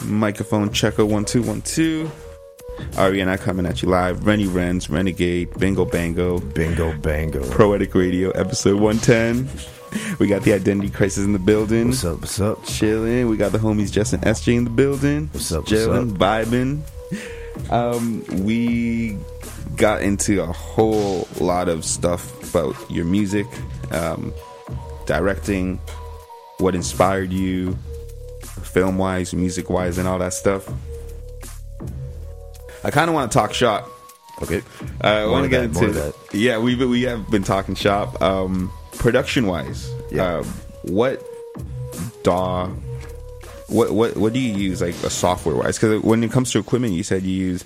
Microphone checker 1212. Ari and I coming at you live. Rennie Renz, Renegade, Bingo Bango, Poetic Radio, episode 110. We got the Identity Crisis in the building. What's up? What's up? Chilling. We got the homies Jess and SJ in the building. What's up? Chilling, vibing. We got into a whole lot of stuff about your music, directing, what inspired you, film wise, music wise, and all that stuff. I kind of want to talk shop. Okay. I want to get into that. Yeah, we have been talking shop. Production wise, Yeah. what do you use, like, a software wise? Because when it comes to equipment, you said you use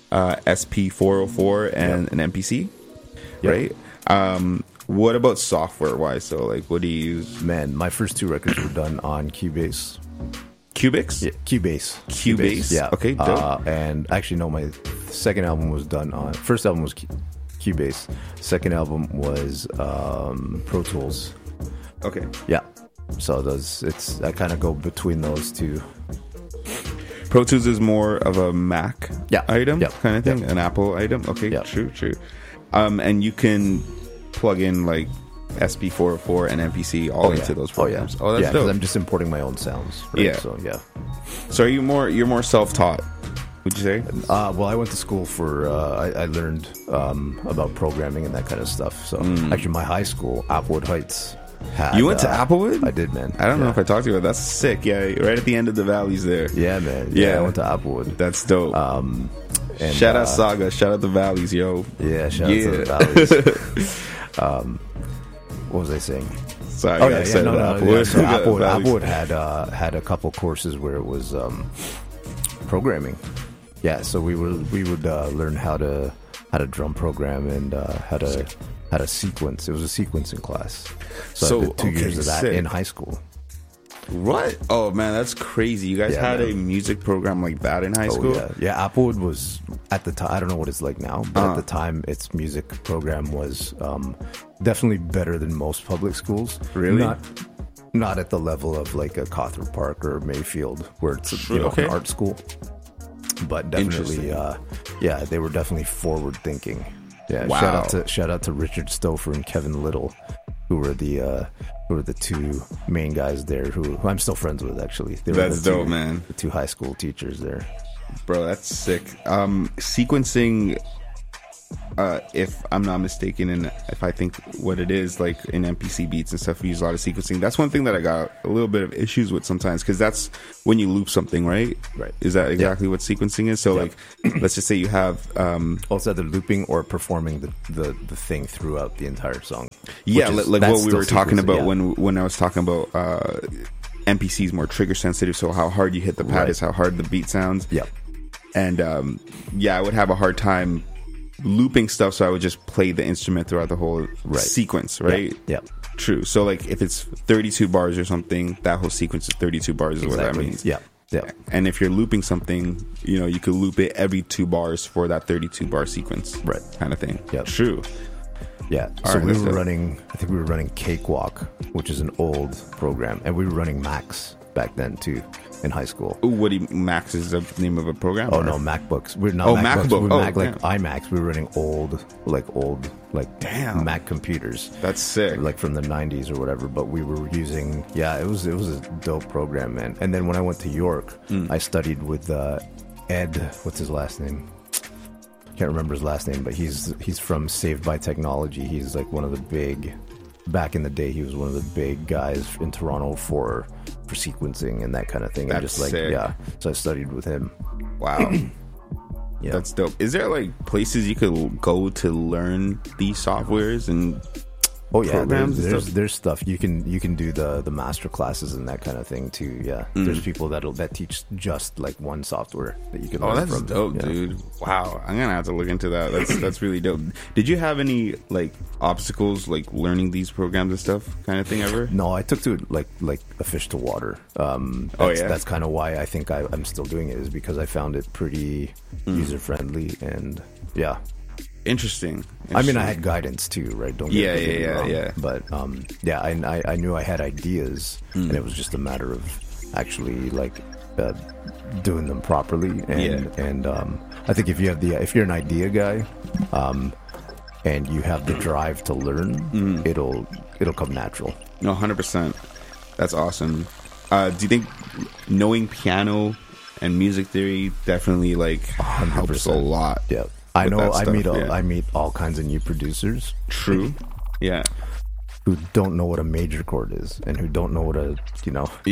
SP404 and an MPC, Yep. right? What about software wise? So, like, what do you use? Man, my first two records were done on Cubase. Cubix? Yeah, Cubase. Cubase? Yeah. Okay, dope. And actually, no, my second album was done on... First album was Cubase. Second album was Pro Tools. Okay. Yeah. So I kind of go between those two. Pro Tools is more of a Mac item kind of thing, an Apple item. Okay, true. And you can plug in, like, SP404 and MPC all into those programs. Oh, that's dope. Because I'm just importing my own sounds. Right? Yeah. So yeah. So you're more self-taught, would you say? Well, I went to school for I learned about programming and that kind of stuff. So actually, my high school, Applewood Heights, had, You went to Applewood? I did, man. I don't know if I talked to you about that. That's sick. Yeah, right at the end of the valleys there. Yeah, man. Yeah. I went to Applewood. That's dope. And, shout out Saga. Shout out the valleys, yo. Yeah, shout out to the valleys. What was I saying? Sorry, Oh I yeah, said no. Applewood. So Applewood had a couple courses where it was programming. Yeah, so we would learn how to drum program and how to sequence. It was a sequencing class. So I did 2 years of that sick. in high school. What? Oh man, that's crazy. You guys had a music program like that in high school? Yeah. Applewood was at the time. I don't know what it's like now, but at the time, its music program was definitely better than most public schools. Really? Not at the level of like a Cawthron Park or Mayfield, where it's an art school. But definitely, they were definitely forward thinking. Yeah. Wow. Shout out to Richard Stouffer and Kevin Little, who were the two main guys there, who I'm still friends with, actually. That's dope, man. The two high school teachers there. Bro, that's sick. Sequencing, if I'm not mistaken, and if I think what it is, like in MPC beats and stuff, we use a lot of sequencing. That's one thing that I got a little bit of issues with sometimes, because that's when you loop something, right? Right. Is that exactly what sequencing is? So, like, let's just say you have... also either looping or performing the thing throughout the entire song. Yeah, like what we were talking about when I was talking about MPC is more trigger sensitive, so how hard you hit the pad is how hard the beat sounds. Yep. And I would have a hard time looping stuff, so I would just play the instrument throughout the whole sequence, right? Yeah. True. So, like, if it's 32 bars or something, that whole sequence is 32 bars is what that means. Yeah. And if you're looping something, you could loop it every 2 bars for that 32 bar sequence, right? Kind of thing. Yeah. True. Yeah. So we were running. I think we were running Cakewalk, which is an old program, and we were running Max back then too in high school. Ooh, Max is the name of a program? Oh, no, MacBooks. We're not MacBooks. We're iMacs. We were running old damn Mac computers. That's sick. Like from the 90s or whatever. But we were using, it was a dope program, man. And then when I went to York, I studied with Ed. What's his last name? Can't remember his last name, but he's from Saved by Technology. He's like one of the big. Back in the day, he was one of the big guys in Toronto for sequencing and that kind of thing. That's and just like sick. So I studied with him. Wow. Yeah. That's dope. Is there like places you could go to learn these softwares and Oh yeah, programs? There's stuff you can do the master classes and that kind of thing too. Yeah, there's people that teach just like one software that you can. Oh, learn that's from. dope, dude! Wow, I'm gonna have to look into that. That's really dope. Did you have any like obstacles like learning these programs and stuff, kind of thing ever? No, I took to it like a fish to water. That's kind of why I think I'm still doing it, is because I found it pretty user friendly and yeah. Interesting. I mean, I had guidance too, right? Don't get me wrong. But I knew I had ideas, and it was just a matter of actually like doing them properly. And I think if you're an idea guy, and you have the drive to learn, it'll come natural. No, 100%. That's awesome. Do you think knowing piano and music theory definitely like 100%. helps a lot? Yeah, I know. Stuff, I meet all kinds of new producers. True. Yeah. Who don't know what a major chord is, and who don't know what a who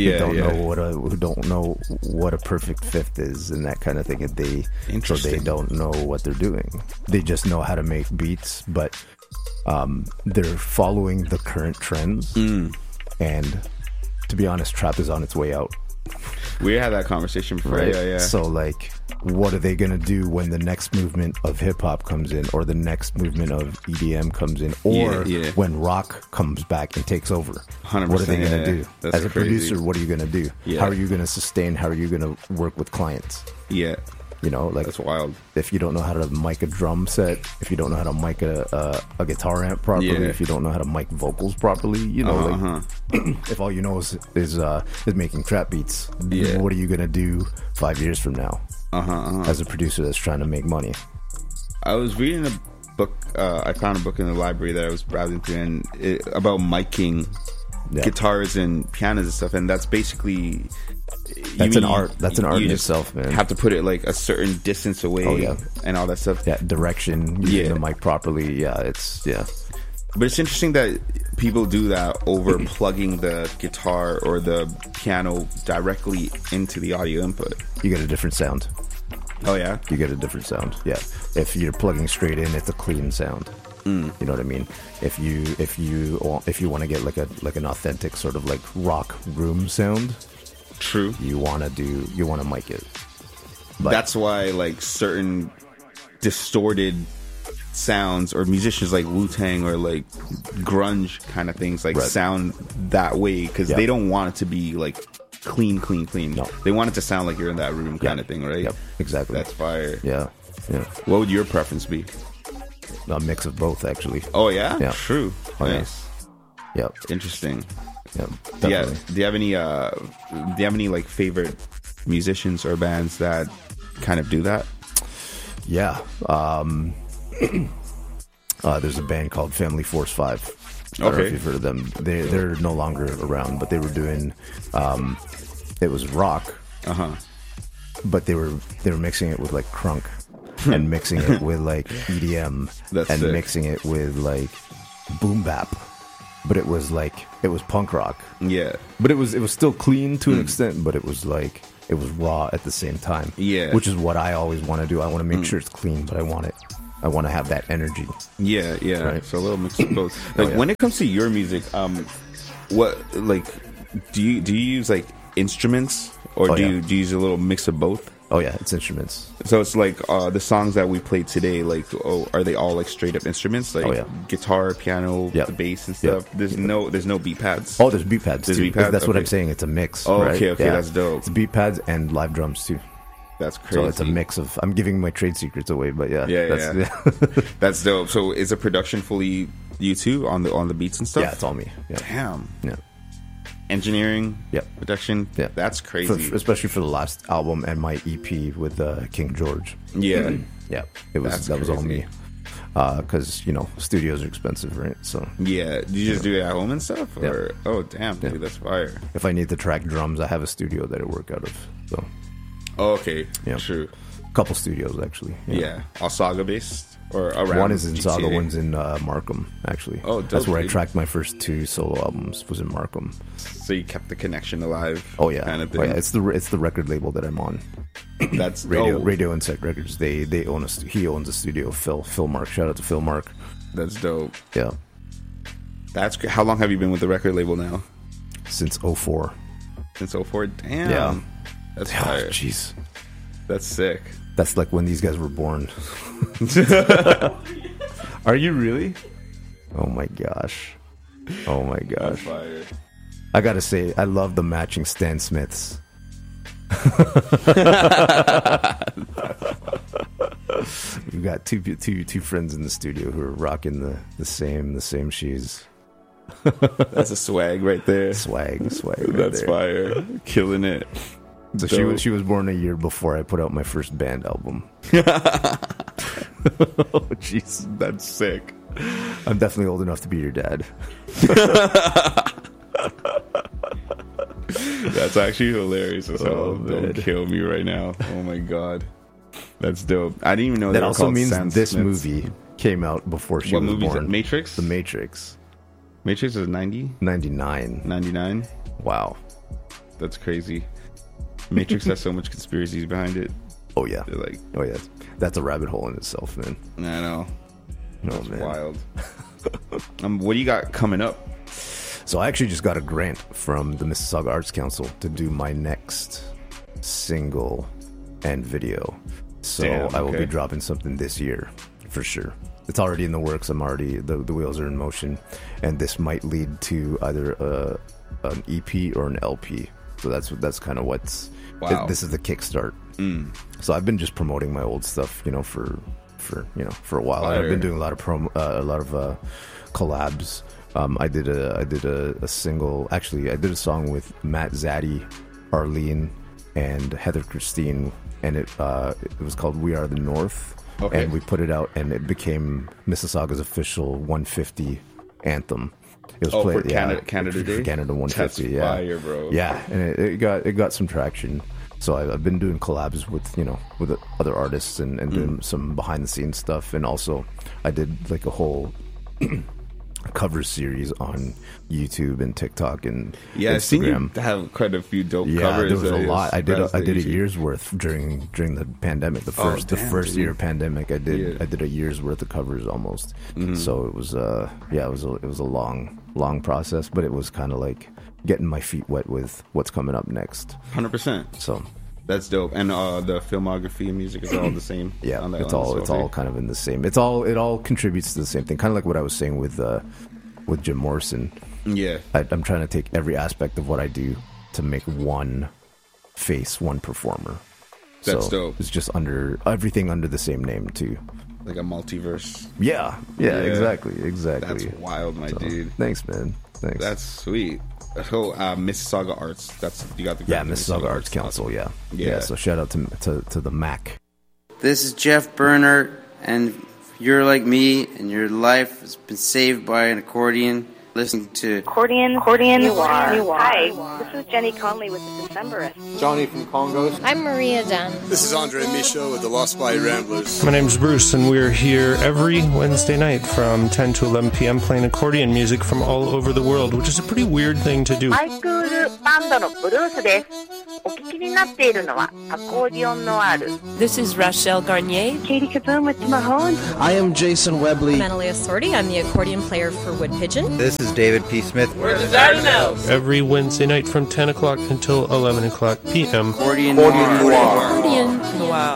don't know what a perfect fifth is, and that kind of thing. And they don't know what they're doing. They just know how to make beats, but they're following the current trends. And to be honest, trap is on its way out. We had that conversation before. Right? Yeah. So like, what are they gonna do when the next movement of hip hop comes in, or the next movement of EDM comes in, or when rock comes back and takes over? 100%, what are they gonna do? That's as a crazy. producer? What are you gonna do? Yeah. How are you gonna sustain? How are you gonna work with clients? Yeah. You know, like, that's wild. If you don't know how to mic a drum set, if you don't know how to mic a guitar amp properly, if you don't know how to mic vocals properly, you know, like, if all you know is making trap beats, what are you gonna do 5 years from now? As a producer that's trying to make money. I was reading a book. I found a book in the library that I was browsing through, and about miking guitars and pianos and stuff. And that's basically an art. That's an art in itself, man. Have to put it like a certain distance away, and all that stuff. Yeah, direction, using the mic properly. Yeah, But it's interesting that people do that over plugging the guitar or the piano directly into the audio input. You get a different sound. Oh yeah, you get a different sound. Yeah, if you're plugging straight in, it's a clean sound. You know what I mean? If you want to get like an authentic sort of like rock room sound, true. You want to mic it. But that's why like certain distorted sounds or musicians like Wu-Tang or like grunge kind of things like sound that way because they don't want it to be like clean. No, they want it to sound like you're in that room kind of thing, right? Yep, exactly. That's fire. Yeah. What would your preference be? A mix of both, actually. Oh yeah, yeah. True. Oh, nice. Yeah. Interesting. Yeah. Definitely. Do you have any like favorite musicians or bands that kind of do that? Yeah. There's a band called Family Force 5. I don't know if you've heard of them. They're no longer around, but they were doing it was rock. But they were mixing it with like crunk and mixing it with like EDM and mixing it with like boom bap. But it was punk rock. Yeah. But it was still clean to an extent, but it was raw at the same time. Yeah. Which is what I always want to do. I want to make sure it's clean, but I want to have that energy. Yeah. Right? So a little mix of both. Like when it comes to your music, what like do you use like instruments or do you use a little mix of both? Oh yeah, it's instruments. So it's like the songs that we played today. Like, are they all like straight up instruments? Like guitar, piano, the bass and stuff. There's no beat pads. Oh, there's beat pads. There's too. beat pads. That's what I'm saying. It's a mix. Oh, right? okay, that's dope. It's beat pads and live drums too. That's crazy. So it's a mix of. I'm giving my trade secrets away, but that's dope. So is the production fully you two on the beats and stuff? Yeah, it's all me. Yeah. Damn. Yeah. Engineering, production, that's crazy. Especially for the last album and my EP with King George. Yeah, it was all me. Because studios are expensive, right? So do you just do it at home and stuff? Or oh damn, dude, that's fire. If I need to track drums, I have a studio that I work out of. So okay, true. A couple studios actually. All Saga based. Or around one is in GTA. Saga, one's in Markham, actually. Oh, dope, that's where I tracked my first 2 solo albums. Was in Markham. So you kept the connection alive. Oh yeah, kind of thing. Oh, yeah. It's the record label that I'm on. That's Radio Insect Records. They own he owns a studio. Phil Mark. Shout out to Phil Mark. That's dope. Yeah, that's great. How long have you been with the record label now? Since 2004. Since 2004. Damn. Yeah. That's fire. Jeez. That's sick. That's like when these guys were born. Are you really? Oh my gosh. I gotta say, I love the matching Stan Smiths. We've got two friends in the studio who are rocking the same shoes. That's a swag right there. Swag. That's fire. Killing it. So she was born a year before I put out my first band album. Oh, jeez, that's sick. I'm definitely old enough to be your dad. That's actually hilarious as hell. Don't kill me right now. Oh my god, that's dope. I didn't even know that also means Sam this Smiths. movie came out before she What was movie is born. it? Matrix? The Matrix. Matrix is 90? 99. 99? Wow. That's crazy. Matrix has so much conspiracies behind it. Oh yeah. They're like, Oh yeah. That's a rabbit hole in itself, man. I know. No, That's man. wild. What do you got coming up? So I actually just got a grant from the Mississauga Arts Council to do my next single and video. So Damn, I will be okay. dropping something this year for sure. It's already in the works. I'm already the wheels are in motion, and this might lead to either an EP or an LP. So that's kind of what's. Wow. This is the kickstart. So I've been just promoting my old stuff, for a while. Fire. I've been doing a lot of collabs. I did a single. Actually, I did a song with Matt Zaddy, Arlene, and Heather Christine, and it was called "We Are the North." Okay. And we put it out, and it became Mississauga's official 150 anthem. It was for Canada Day? for Canada 150. That's yeah, fire, bro. Yeah, and it got some traction. So I've been doing collabs with other artists and doing some behind the scenes stuff, and also I did like a whole cover series on YouTube and TikTok and Yeah, I've seen you Instagram. have quite a few dope Yeah, covers. there was a lot. I did a YouTube. year's worth during the pandemic. The Oh, first damn, year dude. of pandemic, I did Yeah. I did a year's worth of covers almost. So it was it was a long process, but it was kind of like getting my feet wet with what's coming up next. 100%. So That's dope. And the filmography and music is all the same. yeah, on that it's one, all so it's okay. all kind of in the same. It all contributes to the same thing. Kind of like what I was saying with Jim Morrison. Yeah. I'm trying to take every aspect of what I do to make one face, one performer. That's So dope. It's just everything under the same name too. Like a multiverse. Yeah, exactly. That's wild, my dude. Thanks, man. Thanks. That's sweet. So, Mississauga Arts. You got the Mississauga Arts Council. Yeah. So shout out to the MAC. This is Jeff Bernhardt, and if you're like me and your life has been saved by an accordion, listen to Accordion Noir. Hi, this is Jenny Conley with the Decemberists. Johnny from Congos. I'm Maria Dunn. This is Andre Michaud with the Lost Body Ramblers. My name's Bruce, and we're here every Wednesday night from 10 to 11 p.m. playing accordion music from all over the world, which is a pretty weird thing to do. ハイクールバンドのブルースです。お聞きになっているのはアコーディオンノワール。 This is Rachelle Garnier. Katie Kaboom with Mahone. I am Jason Webley. I'm Analia Sordi. I'm the accordion player for Wood Pigeon. This is David P. Smith. Every Wednesday night from 10 o'clock until 11 o'clock p.m. Accordion Noir. Accordion